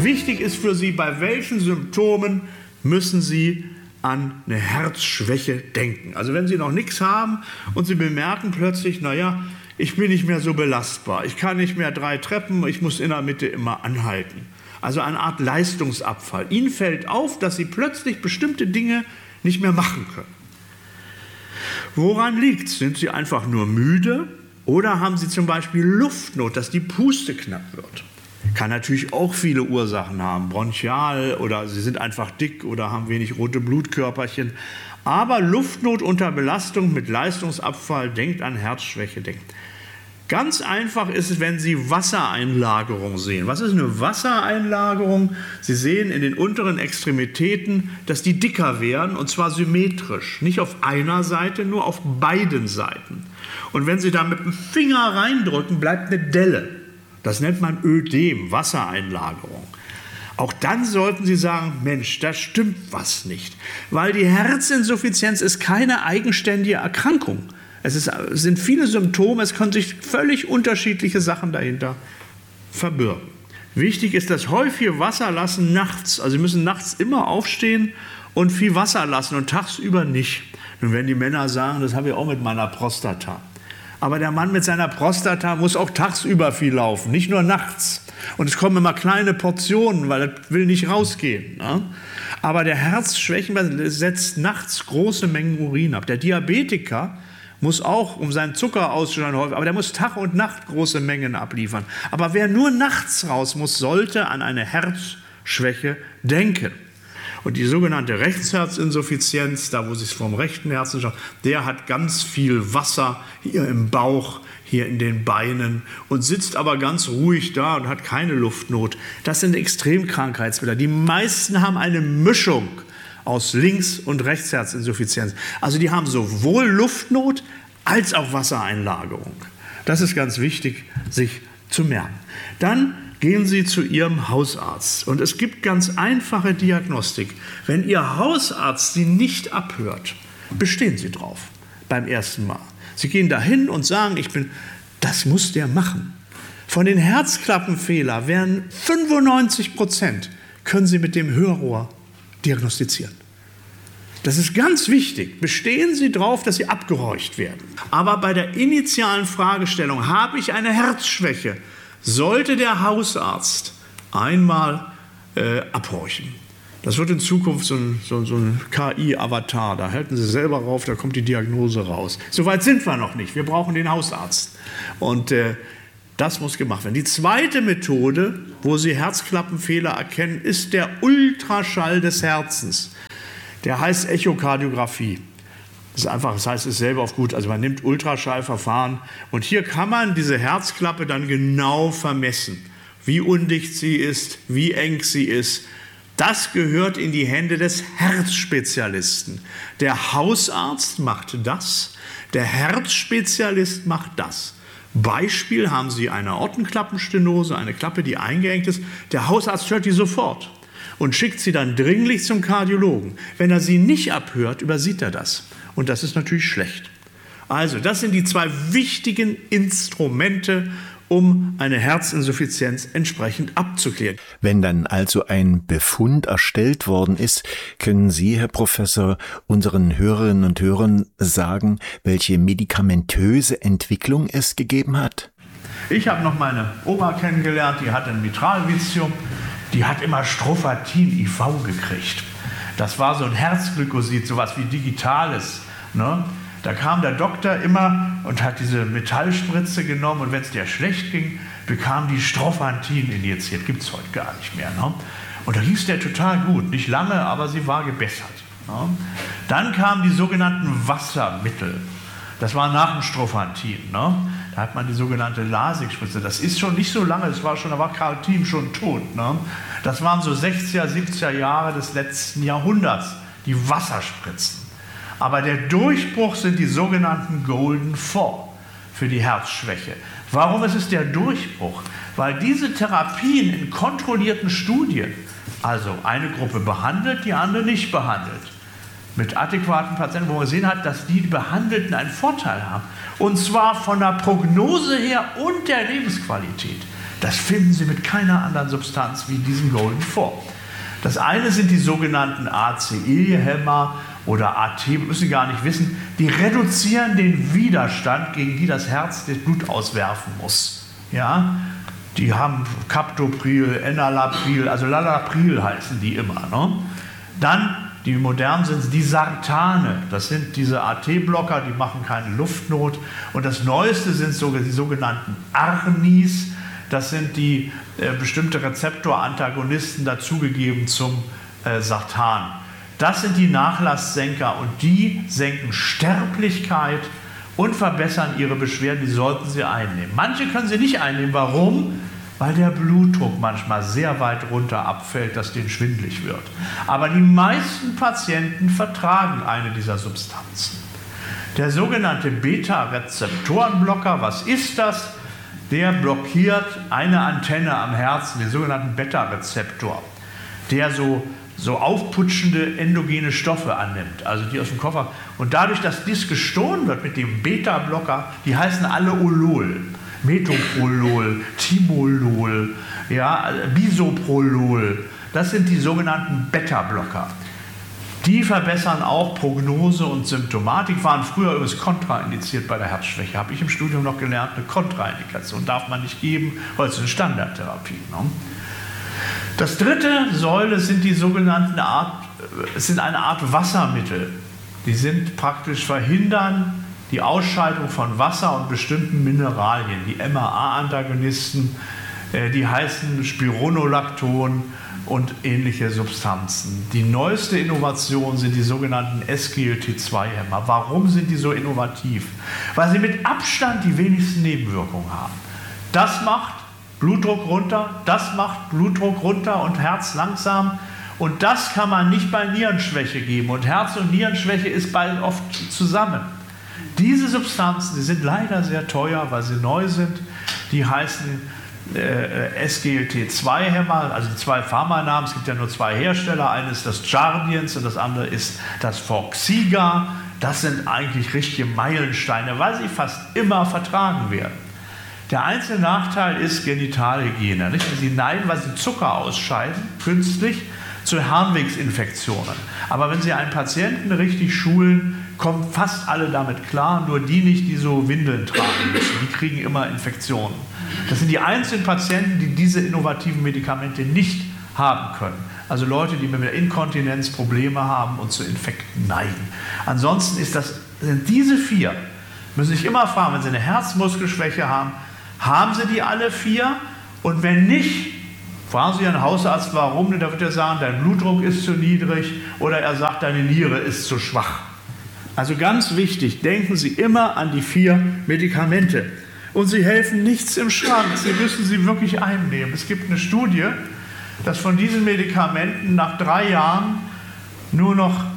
Wichtig ist für Sie, bei welchen Symptomen müssen Sie an eine Herzschwäche denken. Also wenn Sie noch nichts haben und Sie bemerken plötzlich, naja, ich bin nicht mehr so belastbar, ich kann nicht mehr 3 Treppen, ich muss in der Mitte immer anhalten. Also eine Art Leistungsabfall. Ihnen fällt auf, dass Sie plötzlich bestimmte Dinge nicht mehr machen können. Woran liegt es? Sind Sie einfach nur müde oder haben Sie zum Beispiel Luftnot, dass die Puste knapp wird? Kann natürlich auch viele Ursachen haben, bronchial oder Sie sind einfach dick oder haben wenig rote Blutkörperchen. Aber Luftnot unter Belastung mit Leistungsabfall, denkt an Herzschwäche, denkt. Ganz einfach ist es, wenn Sie Wassereinlagerung sehen. Was ist eine Wassereinlagerung? Sie sehen in den unteren Extremitäten, dass die dicker werden, und zwar symmetrisch. Nicht auf einer Seite, nur auf beiden Seiten. Und wenn Sie da mit dem Finger reindrücken, bleibt eine Delle. Das nennt man Ödem, Wassereinlagerung. Auch dann sollten Sie sagen, Mensch, da stimmt was nicht. Weil die Herzinsuffizienz ist keine eigenständige Erkrankung. Es sind viele Symptome, es können sich völlig unterschiedliche Sachen dahinter verbirgen. Wichtig ist das häufige Wasserlassen nachts. Also Sie müssen nachts immer aufstehen und viel Wasser lassen und tagsüber nicht. Nun werden die Männer sagen, das habe ich auch mit meiner Prostata. Aber der Mann mit seiner Prostata muss auch tagsüber viel laufen, nicht nur nachts. Und es kommen immer kleine Portionen, weil das will nicht rausgehen. Ne? Aber der Herzschwächen setzt nachts große Mengen Urin ab. Der Diabetiker muss auch, um seinen Zucker auszustellen, aber der muss Tag und Nacht große Mengen abliefern. Aber wer nur nachts raus muss, sollte an eine Herzschwäche denken. Und die sogenannte Rechtsherzinsuffizienz, da wo Sie es vom rechten Herzen schauen, der hat ganz viel Wasser hier im Bauch, hier in den Beinen und sitzt aber ganz ruhig da und hat keine Luftnot. Das sind Extremkrankheitsbilder. Die meisten haben eine Mischung aus Links- und Rechtsherzinsuffizienz. Also die haben sowohl Luftnot als auch Wassereinlagerung. Das ist ganz wichtig, sich zu merken. Dann gehen Sie zu Ihrem Hausarzt. Und es gibt ganz einfache Diagnostik. Wenn Ihr Hausarzt Sie nicht abhört, bestehen Sie drauf beim ersten Mal. Sie gehen dahin und sagen, das muss der machen. Von den Herzklappenfehlern werden 95% können Sie mit dem Hörrohr diagnostizieren. Das ist ganz wichtig. Bestehen Sie darauf, dass Sie abgehorcht werden. Aber bei der initialen Fragestellung, habe ich eine Herzschwäche, sollte der Hausarzt einmal abhorchen. Das wird in Zukunft so ein KI-Avatar. Da halten Sie selber rauf, da kommt die Diagnose raus. Soweit sind wir noch nicht. Wir brauchen den Hausarzt. Und das muss gemacht werden. Die zweite Methode, wo Sie Herzklappenfehler erkennen, ist der Ultraschall des Herzens. Der heißt Echokardiographie. Das ist einfach, das heißt es selber auf gut. Also man nimmt Ultraschallverfahren und hier kann man diese Herzklappe dann genau vermessen, wie undicht sie ist, wie eng sie ist. Das gehört in die Hände des Herzspezialisten. Der Hausarzt macht das, der Herzspezialist macht das. Beispiel, haben Sie eine Aortenklappenstenose, eine Klappe, die eingeengt ist. Der Hausarzt hört die sofort und schickt sie dann dringlich zum Kardiologen. Wenn er sie nicht abhört, übersieht er das. Und das ist natürlich schlecht. Also, das sind die 2 wichtigen Instrumente, um eine Herzinsuffizienz entsprechend abzuklären. Wenn dann also ein Befund erstellt worden ist, können Sie, Herr Professor, unseren Hörerinnen und Hörern sagen, welche medikamentöse Entwicklung es gegeben hat? Ich habe noch meine Oma kennengelernt, die hatte ein Mitralvitium, die hat immer Strophatin IV gekriegt. Das war so ein Herzglykosid, sowas wie Digitales, ne? Da kam der Doktor immer und hat diese Metallspritze genommen und wenn es der schlecht ging, bekam die Strophantin injiziert. Gibt es heute gar nicht mehr. Ne? Und da hieß der total gut. Nicht lange, aber sie war gebessert. Ne? Dann kamen die sogenannten Wassermittel. Das war nach dem Strophantin. Ne? Da hat man die sogenannte Lasix-Spritze. Das ist schon nicht so lange, da war Karl Thiem schon tot. Ne? Das waren so 60er, 70er Jahre des letzten Jahrhunderts, die Wasserspritzen. Aber der Durchbruch sind die sogenannten Golden Four für die Herzschwäche. Warum ist es der Durchbruch? Weil diese Therapien in kontrollierten Studien, also eine Gruppe behandelt, die andere nicht behandelt, mit adäquaten Patienten, wo man gesehen hat, dass die Behandelten einen Vorteil haben. Und zwar von der Prognose her und der Lebensqualität. Das finden Sie mit keiner anderen Substanz wie diesem Golden 4. Das eine sind die sogenannten ACE-Hämmer oder AT, müssen Sie gar nicht wissen, die reduzieren den Widerstand, gegen die das Herz das Blut auswerfen muss. Ja? Die haben Captopril, Enalapril, also Lalapril heißen die immer. Ne? Dann, die modernen sind die Sartane, das sind diese AT-Blocker, die machen keine Luftnot. Und das Neueste sind sogar die sogenannten ARNIs, das sind die bestimmte Rezeptorantagonisten dazugegeben zum Sartan. Das sind die Nachlasssenker und die senken Sterblichkeit und verbessern Ihre Beschwerden, die sollten Sie einnehmen. Manche können Sie nicht einnehmen. Warum? Weil der Blutdruck manchmal sehr weit runter abfällt, dass denen schwindelig wird. Aber die meisten Patienten vertragen eine dieser Substanzen. Der sogenannte Beta-Rezeptorenblocker, was ist das? Der blockiert eine Antenne am Herzen, den sogenannten Beta-Rezeptor, der so aufputschende endogene Stoffe annimmt, also die aus dem Koffer. Und dadurch, dass dies gestohlen wird mit dem Beta-Blocker, die heißen alle Olol. Metoprolol, Timolol, ja, Bisoprolol, das sind die sogenannten Beta-Blocker. Die verbessern auch Prognose und Symptomatik, waren früher übrigens kontraindiziert bei der Herzschwäche. Habe ich im Studium noch gelernt, eine Kontraindikation darf man nicht geben, weil es eine Standardtherapie. Ne? Das dritte Säule sind die sogenannten sind eine Art Wassermittel. Die sind praktisch verhindern die Ausscheidung von Wasser und bestimmten Mineralien. Die MAA-Antagonisten, die heißen Spironolacton und ähnliche Substanzen. Die neueste Innovation sind die sogenannten SGLT2-Hämmer. Warum sind die so innovativ? Weil sie mit Abstand die wenigsten Nebenwirkungen haben. Das macht Blutdruck runter, das macht Blutdruck runter und Herz langsam. Und das kann man nicht bei Nierenschwäche geben. Und Herz- und Nierenschwäche ist bald oft zusammen. Diese Substanzen, die sind leider sehr teuer, weil sie neu sind. Die heißen SGLT2-Hämmer, also die zwei Pharmanamen. Es gibt ja nur zwei Hersteller. Eines ist das Jardiance und das andere ist das Forxiga. Das sind eigentlich richtige Meilensteine, weil sie fast immer vertragen werden. Der einzige Nachteil ist Genitalhygiene. Nicht? Sie neigen, weil sie Zucker ausscheiden, künstlich, zu Harnwegsinfektionen. Aber wenn Sie einen Patienten richtig schulen, kommen fast alle damit klar, nur die nicht, die so Windeln tragen müssen. Die kriegen immer Infektionen. Das sind die einzigen Patienten, die diese innovativen Medikamente nicht haben können. Also Leute, die mit der Inkontinenz Probleme haben und zu Infekten neigen. Ansonsten sind diese vier, müssen sich immer fragen, wenn Sie eine Herzmuskelschwäche haben, haben Sie die alle vier? Und wenn nicht, fragen Sie Ihren Hausarzt, warum, denn da wird er sagen, dein Blutdruck ist zu niedrig oder er sagt, deine Niere ist zu schwach. Also ganz wichtig, denken Sie immer an die 4 Medikamente. Und sie helfen nichts im Schrank, Sie müssen sie wirklich einnehmen. Es gibt eine Studie, dass von diesen Medikamenten nach 3 Jahren nur noch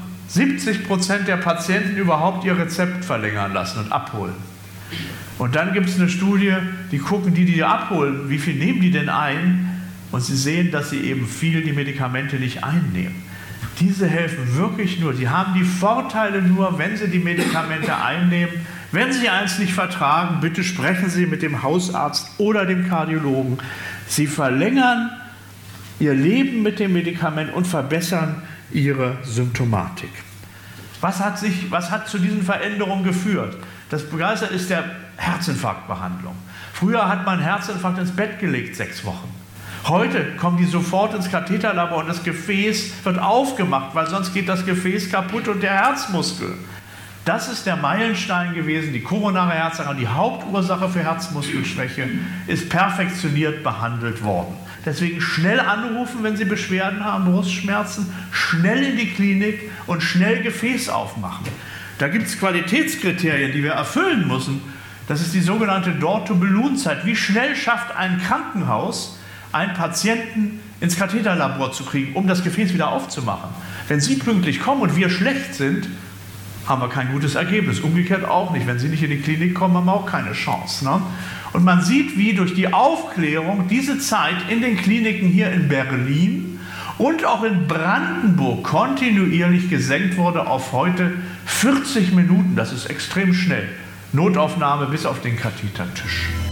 70% der Patienten überhaupt ihr Rezept verlängern lassen und abholen. Und dann gibt es eine Studie, die gucken, die abholen, wie viel nehmen die denn ein? Und sie sehen, dass sie eben viel die Medikamente nicht einnehmen. Diese helfen wirklich nur. Sie haben die Vorteile nur, wenn Sie die Medikamente einnehmen. Wenn Sie eins nicht vertragen, bitte sprechen Sie mit dem Hausarzt oder dem Kardiologen. Sie verlängern Ihr Leben mit dem Medikament und verbessern Ihre Symptomatik. Was hat zu diesen Veränderungen geführt? Das Begeisterte ist der Herzinfarktbehandlung. Früher hat man Herzinfarkt ins Bett gelegt, 6 Wochen. Heute kommen die sofort ins Katheterlabor und das Gefäß wird aufgemacht, weil sonst geht das Gefäß kaputt und der Herzmuskel. Das ist der Meilenstein gewesen, die koronare Herzerkrankung, die Hauptursache für Herzmuskelschwäche, ist perfektioniert behandelt worden. Deswegen schnell anrufen, wenn Sie Beschwerden haben, Brustschmerzen, schnell in die Klinik und schnell Gefäß aufmachen. Da gibt es Qualitätskriterien, die wir erfüllen müssen. Das ist die sogenannte Door-to-Balloon-Zeit. Wie schnell schafft ein Krankenhaus, einen Patienten ins Katheterlabor zu kriegen, um das Gefäß wieder aufzumachen? Wenn Sie pünktlich kommen und wir schlecht sind, haben wir kein gutes Ergebnis. Umgekehrt auch nicht. Wenn Sie nicht in die Klinik kommen, haben wir auch keine Chance. Ne? Und man sieht, wie durch die Aufklärung diese Zeit in den Kliniken hier in Berlin und auch in Brandenburg kontinuierlich gesenkt wurde auf heute 40 Minuten. Das ist extrem schnell. Notaufnahme bis auf den Kathetertisch.